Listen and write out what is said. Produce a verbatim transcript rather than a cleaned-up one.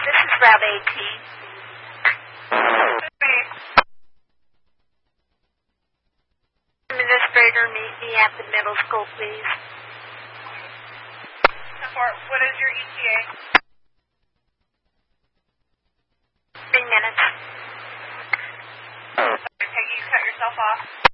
This is Route eighteen. Administrator, meet me at the middle school, please. What is your E T A? Three minutes. Peggy, you cut yourself off.